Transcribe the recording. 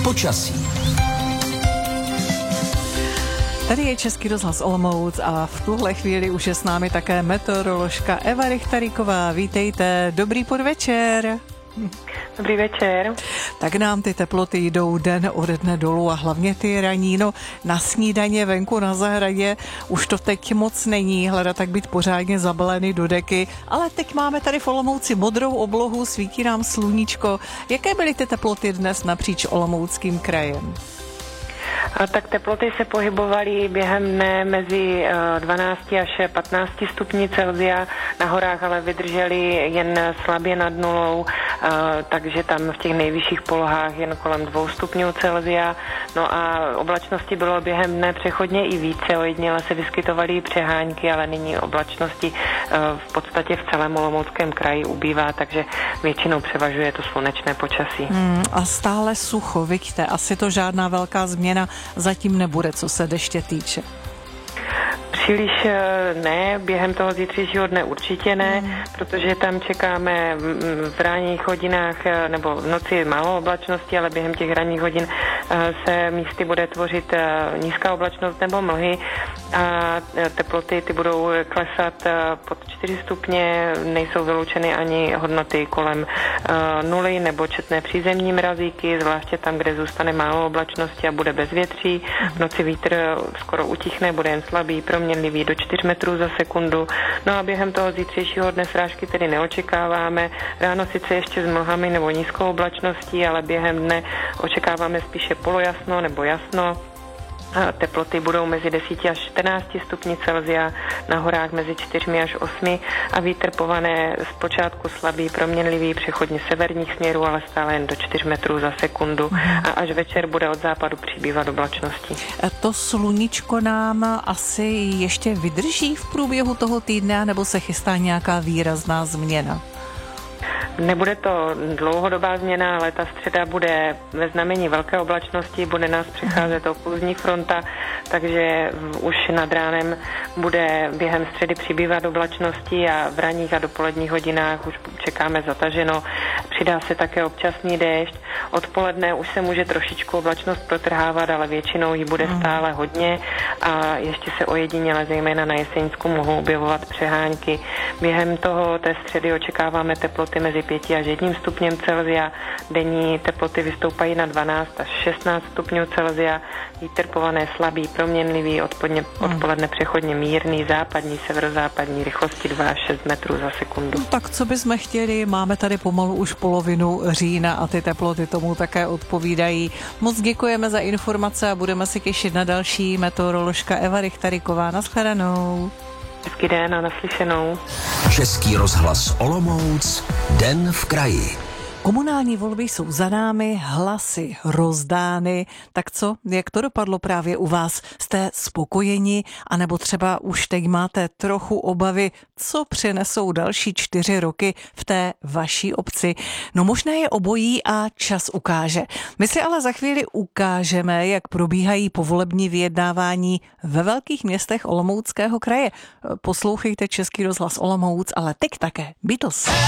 Počasí. Tady je Český rozhlas Olomouc a v tuhle chvíli už je s námi také meteoroložka Eva Richteríková. Vítejte, dobrý podvečer. Dobrý večer. Tak nám ty teploty jdou den ode dne dolů a hlavně ty raní. No, na snídaně venku na zahradě už to teď moc není, hledat tak být pořádně zabalený do deky, ale teď máme tady v Olomouci modrou oblohu, svítí nám sluníčko. Jaké byly ty teploty dnes napříč Olomouckým krajem? Tak teploty se pohybovaly během dne mezi 12 až 15 stupni Celsia, na horách ale vydržely jen slabě nad nulou, takže tam v těch nejvyšších polohách jen kolem 2 stupňů Celsia. No a oblačnosti bylo během dne přechodně i více, ojediněle se vyskytovaly přehánky, ale nyní oblačnosti v podstatě v celém Olomouckém kraji ubývá, takže většinou převažuje to slunečné počasí. A stále sucho, vidíte, asi to žádná velká změna zatím nebude, co se deště týče. Příliš ne, během toho zítřejšího dne určitě ne, protože tam čekáme v ranních hodinách nebo v noci málo oblačnosti, ale během těch ranních hodin se místy bude tvořit nízká oblačnost nebo mlhy a teploty ty budou klesat pod 4 stupně, nejsou vyloučeny ani hodnoty kolem nuly nebo četné přízemní mrazíky, zvláště tam, kde zůstane málo oblačnosti a bude bezvětří. V noci vítr skoro utichne, bude jen slabý, proměnlivý do 4 metrů za sekundu. No a během toho zítřejšího dne srážky tedy neočekáváme. Ráno sice ještě s mlhami nebo nízkou oblačností, ale během dne očekáváme spíše polojasno nebo jasno. A teploty budou mezi 10 až 14 stupni Celsia, na horách mezi 4 až 8 a vítr povane zpočátku slabý, proměnlivý, přechodně severních směrů, ale stále jen do 4 metrů za sekundu a až večer bude od západu přibývat oblačnosti. To sluníčko nám asi ještě vydrží v průběhu toho týdne, nebo se chystá nějaká výrazná změna? Nebude to dlouhodobá změna, ale ta středa bude ve znamení velké oblačnosti, bude nás přecházet okluzní fronta, takže už nad ránem bude během středy přibývat oblačnosti a v ranních a dopoledních hodinách už čekáme zataženo. Přidá se také občasný déšť. Odpoledne už se může trošičku oblačnost protrhávat, ale většinou jí bude stále hodně a ještě se ojediněle, zejména na Jesenicku, mohou objevovat přehánky. Během té středy očekáváme teploty mezi 5 až 1 stupněm Celsia. Denní teploty vystoupají na 12 až 16 stupňů Celsia. Vítr pované slabý, proměnlivý, odpoledne přechodně mírný, západní, severozápadní, rychlosti 2 až 6 metrů za sekundu. No, tak co bychom chtěli, máme tady pomalu už polovinu října a ty teploty tomu také odpovídají. Moc děkujeme za informace a budeme se těšit na další. Meteoroložka Eva Richteríková. Nashledanou. Hezký den a naslyšenou. Český rozhlas Olomouc, den v kraji. Komunální volby jsou za námi, hlasy rozdány. Tak co, jak to dopadlo právě u vás? Jste spokojeni, anebo třeba už teď máte trochu obavy, co přinesou další 4 roky v té vaší obci? No možná je obojí a čas ukáže. My si ale za chvíli ukážeme, jak probíhají povolební vyjednávání ve velkých městech Olomouckého kraje. Poslouchejte Český rozhlas Olomouc, ale teď také Beatles.